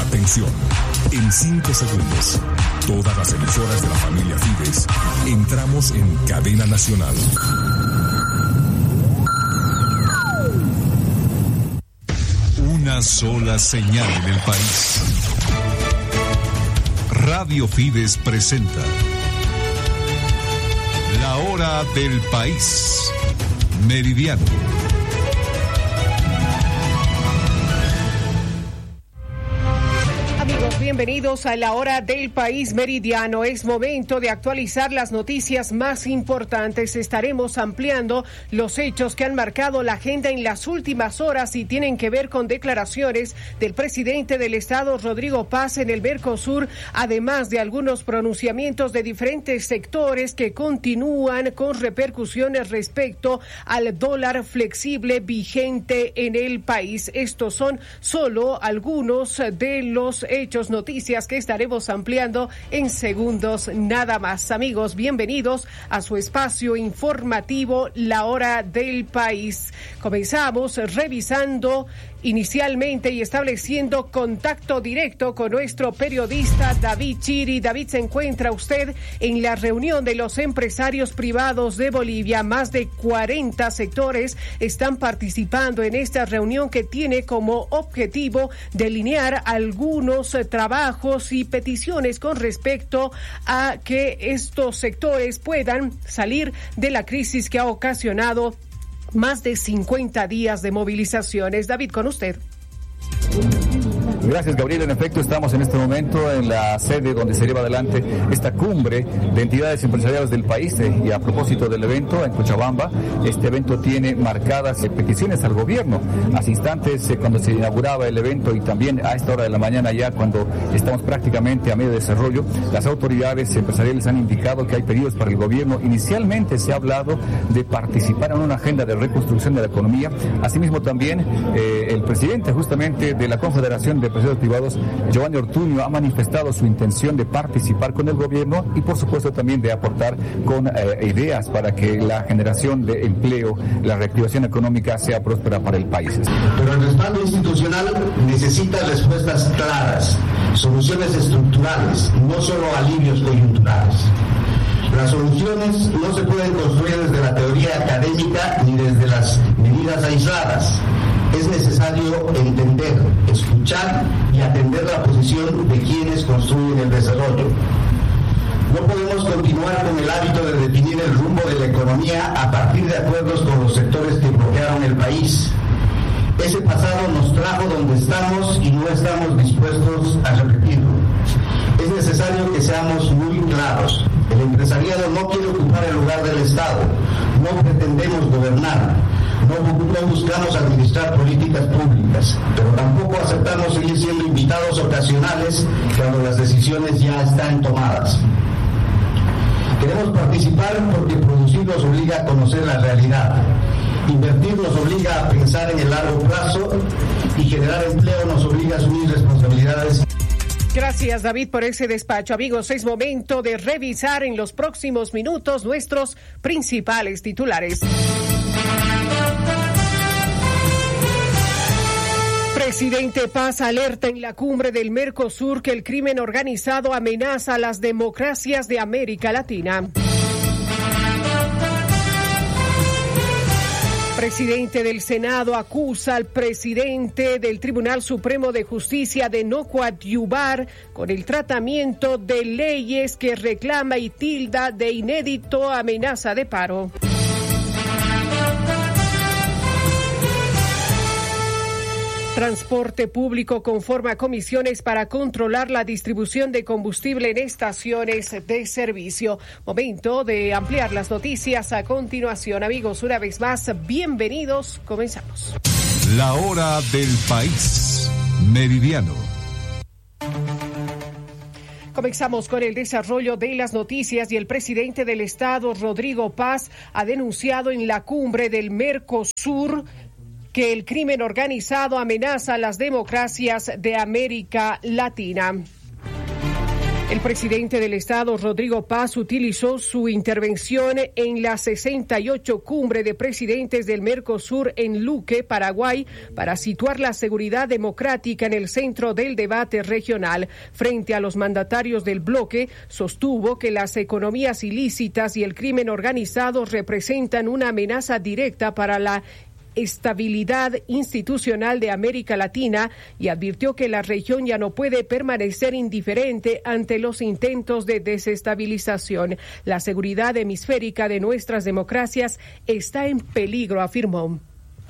Atención, en 5 segundos, todas las emisoras de la familia Fides entramos en cadena nacional. Una sola señal en el país. Radio Fides presenta La Hora del País. Meridiano. Bienvenidos a La Hora del País Meridiano. Es momento de actualizar las noticias más importantes. Estaremos ampliando los hechos que han marcado la agenda en las últimas horas y tienen que ver con declaraciones del presidente del Estado, Rodrigo Paz, en el Mercosur, además de algunos pronunciamientos de diferentes sectores que continúan con repercusiones respecto al dólar flexible vigente en el país. Estos son solo algunos de los hechos, noticias que estaremos ampliando en segundos nada más. Amigos, bienvenidos a su espacio informativo La Hora del País. Comenzamos revisando inicialmente y estableciendo contacto directo con nuestro periodista David Chiri. David, ¿se encuentra usted en la reunión de los empresarios privados de Bolivia? Más de 40 sectores están participando en esta reunión que tiene como objetivo delinear algunos trabajos y peticiones con respecto a que estos sectores puedan salir de la crisis que ha ocasionado más de 50 días de movilizaciones. David, con usted. Gracias, Gabriel. En efecto, estamos en este momento en la sede donde se lleva adelante esta cumbre de entidades empresariales del país. Y a propósito del evento en Cochabamba, este evento tiene marcadas peticiones al gobierno. Hace instantes, cuando se inauguraba el evento y también a esta hora de la mañana ya, cuando estamos prácticamente a medio desarrollo, las autoridades empresariales han indicado que hay pedidos para el gobierno. Inicialmente se ha hablado de participar en una agenda de reconstrucción de la economía. Asimismo, también el presidente justamente de la Confederación de Empresarios Privados, Giovanni Ortuño, ha manifestado su intención de participar con el gobierno y por supuesto también de aportar con ideas para que la generación de empleo, la reactivación económica sea próspera para el país. Pero el respaldo institucional necesita respuestas claras, soluciones estructurales, no solo alivios coyunturales. Las soluciones no se pueden construir desde la teoría académica ni desde las medidas aisladas. Es necesario entender, escuchar y atender la posición de quienes construyen el desarrollo. No podemos continuar con el hábito de definir el rumbo de la economía a partir de acuerdos con los sectores que bloquearon el país. Ese pasado nos trajo donde estamos y no estamos dispuestos a repetirlo. Es necesario que seamos muy claros. El empresariado no quiere ocupar el lugar del Estado. No pretendemos gobernar. No buscamos administrar políticas públicas, pero tampoco aceptamos seguir siendo invitados ocasionales cuando las decisiones ya están tomadas. Queremos participar porque producir nos obliga a conocer la realidad. Invertir nos obliga a pensar en el largo plazo y generar empleo nos obliga a asumir responsabilidades. Gracias, David, por ese despacho. Amigos, es momento de revisar en los próximos minutos nuestros principales titulares. Presidente Paz alerta en la cumbre del Mercosur que el crimen organizado amenaza a las democracias de América Latina. Presidente del Senado acusa al presidente del Tribunal Supremo de Justicia de no coadyuvar con el tratamiento de leyes que reclama y tilda de inédito amenaza de paro. Transporte público conforma comisiones para controlar la distribución de combustible en estaciones de servicio. Momento de ampliar las noticias a continuación. Amigos, una vez más, bienvenidos. Comenzamos. La Hora del País. Meridiano. Comenzamos con el desarrollo de las noticias y el presidente del Estado, Rodrigo Paz, ha denunciado en la cumbre del Mercosur que el crimen organizado amenaza a las democracias de América Latina. El presidente del Estado, Rodrigo Paz, utilizó su intervención en la 68 Cumbre de Presidentes del Mercosur en Luque, Paraguay, para situar la seguridad democrática en el centro del debate regional. Frente a los mandatarios del bloque, sostuvo que las economías ilícitas y el crimen organizado representan una amenaza directa para la estabilidad institucional de América Latina y advirtió que la región ya no puede permanecer indiferente ante los intentos de desestabilización. La seguridad hemisférica de nuestras democracias está en peligro, afirmó.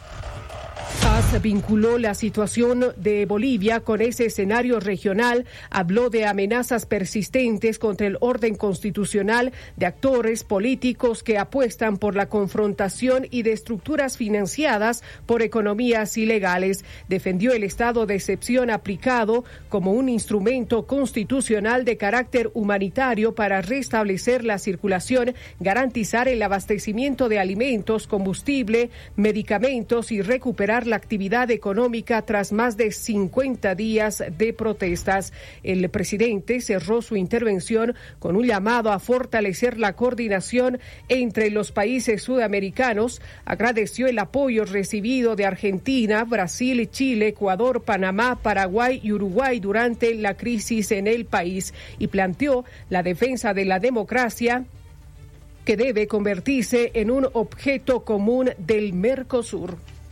Paz vinculó la situación de Bolivia con ese escenario regional, habló de amenazas persistentes contra el orden constitucional, de actores políticos que apuestan por la confrontación y de estructuras financiadas por economías ilegales. Defendió el estado de excepción aplicado como un instrumento constitucional de carácter humanitario para restablecer la circulación, garantizar el abastecimiento de alimentos, combustible, medicamentos y recuperar la actividad económica tras más de 50 días de protestas. El presidente cerró su intervención con un llamado a fortalecer la coordinación entre los países sudamericanos. Agradeció el apoyo recibido de Argentina, Brasil, Chile, Ecuador, Panamá, Paraguay y Uruguay durante la crisis en el país y planteó la defensa de la democracia que debe convertirse en un objeto común del Mercosur.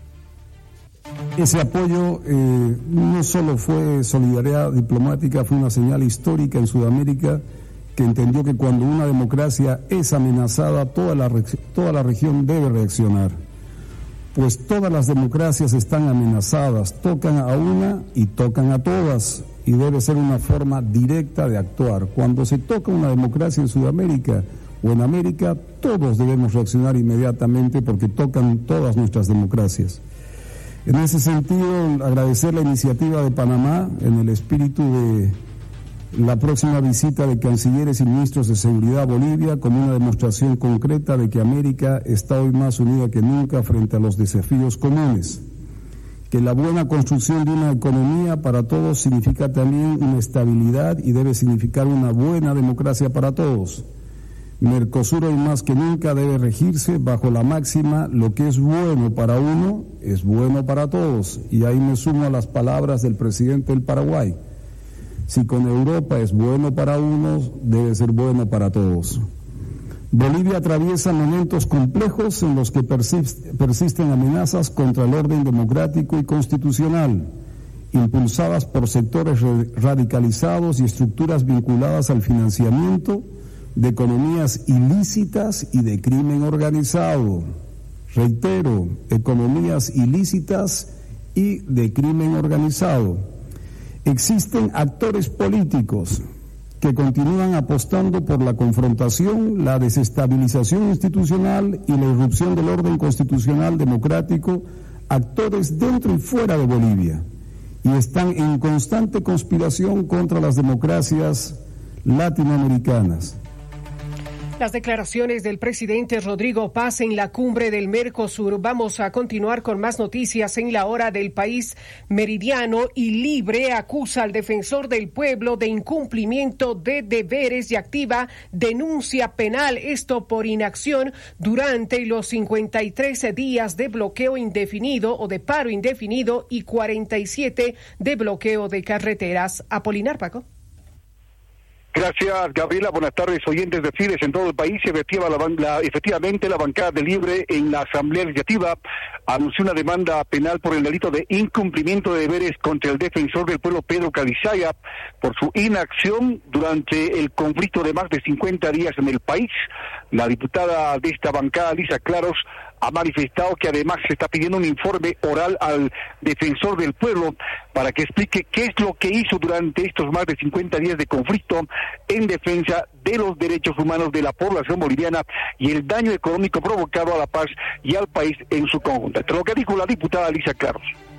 Ese apoyo no solo fue solidaridad diplomática, fue una señal histórica en Sudamérica que entendió que cuando una democracia es amenazada, toda la región debe reaccionar. Pues todas las democracias están amenazadas, tocan a una y tocan a todas, y debe ser una forma directa de actuar. Cuando se toca una democracia en Sudamérica o en América, todos debemos reaccionar inmediatamente porque tocan todas nuestras democracias. En ese sentido, agradecer la iniciativa de Panamá en el espíritu de la próxima visita de cancilleres y ministros de seguridad a Bolivia como una demostración concreta de que América está hoy más unida que nunca frente a los desafíos comunes. Que la buena construcción de una economía para todos significa también una estabilidad y debe significar una buena democracia para todos. Mercosur hoy más que nunca debe regirse bajo la máxima: lo que es bueno para uno es bueno para todos. Y ahí me sumo a las palabras del presidente del Paraguay. Si con Europa es bueno para unos, debe ser bueno para todos. Bolivia atraviesa momentos complejos en los que persisten amenazas contra el orden democrático y constitucional, impulsadas por sectores radicalizados y estructuras vinculadas al financiamiento de economías ilícitas y de crimen organizado. Reitero, economías ilícitas y de crimen organizado. Existen actores políticos que continúan apostando por la confrontación, la desestabilización institucional y la irrupción del orden constitucional democrático, actores dentro y fuera de Bolivia, y están en constante conspiración contra las democracias latinoamericanas. Las declaraciones del presidente Rodrigo Paz en la cumbre del Mercosur. Vamos a continuar con más noticias en la hora del país meridiano. Y Libre acusa al defensor del pueblo de incumplimiento de deberes y activa denuncia penal, esto por inacción durante los 53 días de bloqueo indefinido o de paro indefinido y 47 de bloqueo de carreteras. Apolinar, Paco. Gracias, Gabriela. Buenas tardes, oyentes de Fides en todo el país. Efectivamente, la bancada de Libre en la Asamblea Legislativa anunció una demanda penal por el delito de incumplimiento de deberes contra el defensor del pueblo, Pedro Calizaya, por su inacción durante el conflicto de más de 50 días en el país. La diputada de esta bancada, Lisa Claros, ha manifestado que además se está pidiendo un informe oral al defensor del pueblo para que explique qué es lo que hizo durante estos más de 50 días de conflicto en defensa de los derechos humanos de la población boliviana y el daño económico provocado a la paz y al país en su conjunto. Esto es lo que dijo la diputada Lisa Claros.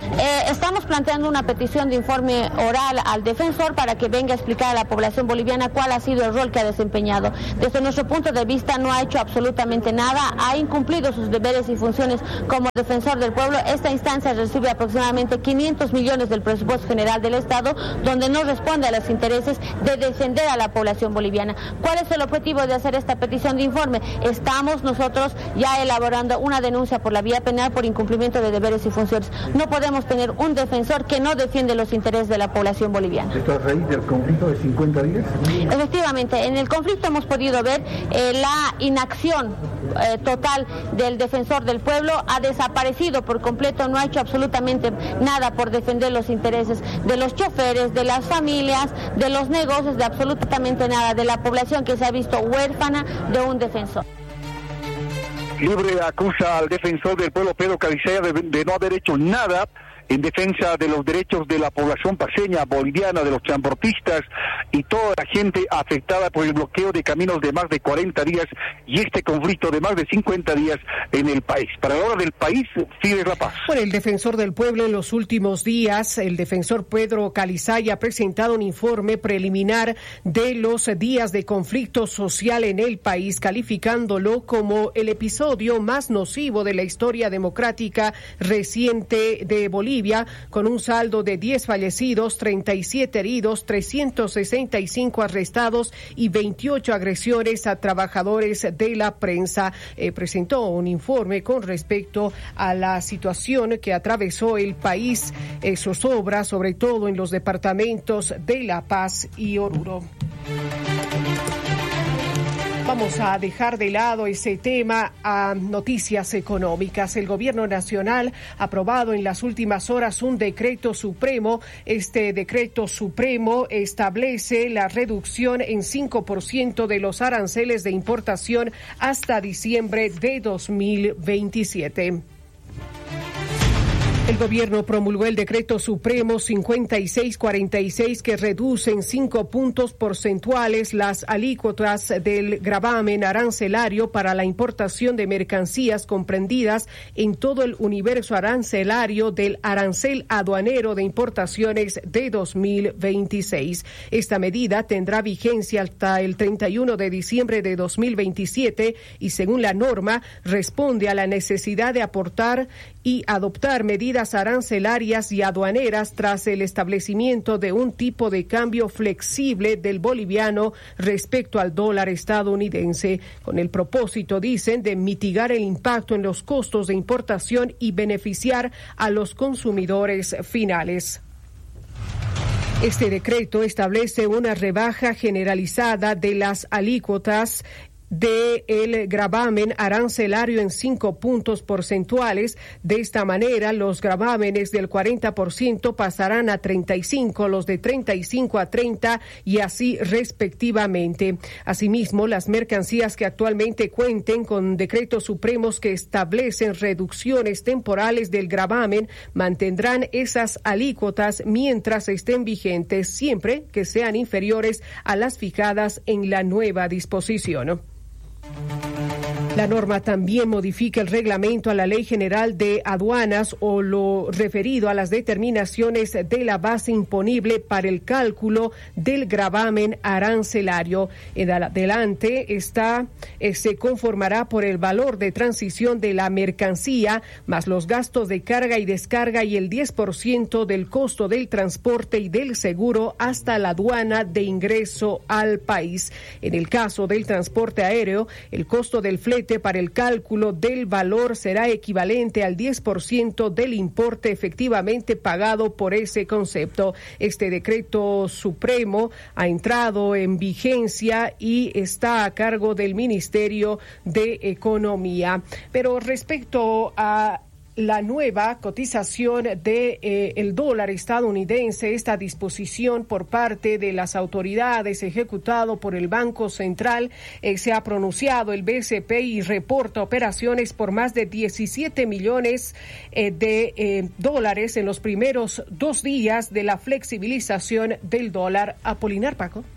Estamos planteando una petición de informe oral al defensor para que venga a explicar a la población boliviana cuál ha sido el rol que ha desempeñado. Desde nuestro punto de vista no ha hecho absolutamente nada, ha incumplido sus deberes y funciones como defensor del pueblo. Esta instancia recibe aproximadamente 500 millones del presupuesto general del Estado, donde no responde a los intereses de defender a la población boliviana. ¿Cuál es el objetivo de hacer esta petición de informe? Estamos nosotros ya elaborando una denuncia por la vía penal por incumplimiento de deberes y funciones. No podemos tener un defensor que no defiende los intereses de la población boliviana. ¿Esto a raíz del conflicto de 50 días? Efectivamente, en el conflicto hemos podido ver la inacción total del defensor del pueblo. Ha desaparecido por completo, no ha hecho absolutamente nada por defender los intereses de los choferes, de las familias, de los negocios, de absolutamente nada, de la población que se ha visto huérfana de un defensor. Libre acusa al defensor del pueblo, Pedro Calizaya, de no haber hecho nada en defensa de los derechos de la población paseña, boliviana, de los transportistas y toda la gente afectada por el bloqueo de caminos de más de 40 días y este conflicto de más de 50 días en el país. Para la hora del país, Fides La Paz. Bueno, el defensor del pueblo en los últimos días, el defensor Pedro Calizaya ha presentado un informe preliminar de los días de conflicto social en el país, calificándolo como el episodio más nocivo de la historia democrática reciente de Bolivia, con un saldo de 10 fallecidos, 37 heridos, 365 arrestados y 28 agresiones a trabajadores de la prensa. Presentó un informe con respecto a la situación que atravesó el país, zozobra sobre todo en los departamentos de La Paz y Oruro. Vamos a dejar de lado ese tema a noticias económicas. El gobierno nacional ha aprobado en las últimas horas un decreto supremo. Este decreto supremo establece la reducción en 5% de los aranceles de importación hasta diciembre de 2027. El gobierno promulgó el decreto supremo 5646 que reduce en 5 puntos porcentuales las alícuotas del gravamen arancelario para la importación de mercancías comprendidas en todo el universo arancelario del arancel aduanero de importaciones de 2026. Esta medida tendrá vigencia hasta el 31 de diciembre de 2027 y según la norma responde a la necesidad de aportar y adoptar medidas arancelarias y aduaneras tras el establecimiento de un tipo de cambio flexible del boliviano respecto al dólar estadounidense, con el propósito, dicen, de mitigar el impacto en los costos de importación y beneficiar a los consumidores finales. Este decreto establece una rebaja generalizada de las alícuotas del gravamen arancelario en 5 puntos porcentuales. De esta manera, los gravámenes del 40% pasarán a 35, los de 35 a 30 y así respectivamente. Asimismo, las mercancías que actualmente cuenten con decretos supremos que establecen reducciones temporales del gravamen mantendrán esas alícuotas mientras estén vigentes, siempre que sean inferiores a las fijadas en la nueva disposición. La norma también modifica el reglamento a la Ley General de Aduanas o lo referido a las determinaciones de la base imponible para el cálculo del gravamen arancelario. En adelante se conformará por el valor de transición de la mercancía más los gastos de carga y descarga y el 10% del costo del transporte y del seguro hasta la aduana de ingreso al país. En el caso del transporte aéreo, el costo del flete para el cálculo del valor será equivalente al 10% del importe efectivamente pagado por ese concepto. Este decreto supremo ha entrado en vigencia y está a cargo del Ministerio de Economía. Pero respecto a la nueva cotización de el dólar estadounidense, esta disposición por parte de las autoridades ejecutado por el Banco Central, se ha pronunciado el BCP y reporta operaciones por más de 17 millones de dólares en los primeros 2 días de la flexibilización del dólar. Apolinar, Paco.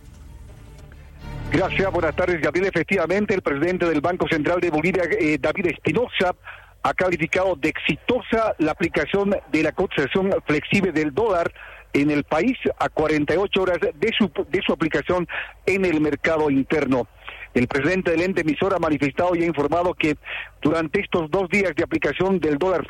Gracias, buenas tardes, Gabriel. Efectivamente, el presidente del Banco Central de Bolivia, David Espinosa, ha calificado de exitosa la aplicación de la cotización flexible del dólar en el país a 48 horas de su aplicación en el mercado interno. El presidente del ente emisor ha manifestado y ha informado que durante estos 2 días de aplicación del dólar